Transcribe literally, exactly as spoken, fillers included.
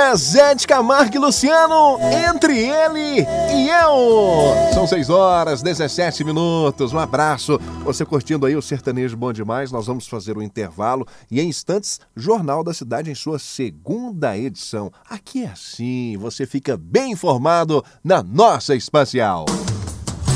Zezé de Camargo e Luciano, Entre Ele e Eu. São seis horas, dezessete minutos. Um abraço. Você curtindo aí o Sertanejo Bom Demais. Nós vamos fazer o intervalo e em instantes, Jornal da Cidade em sua segunda edição. Aqui é assim, você fica bem informado na nossa Espacial.